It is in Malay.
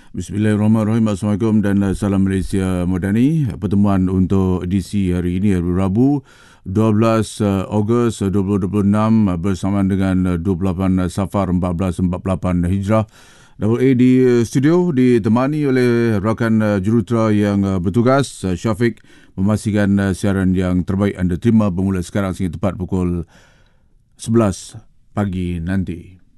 Bismillahirrahmanirrahim. Assalamualaikum dan salam Malaysia Madani. Pertemuan untuk edisi hari ini, hari Rabu, 12 Ogos 2026 bersamaan dengan 28 Safar 1448 Hijrah. Double A di studio ditemani oleh rakan jurutera yang bertugas. Syafiq memastikan siaran yang terbaik anda terima bermula sekarang sehingga tepat pukul 11 pagi nanti.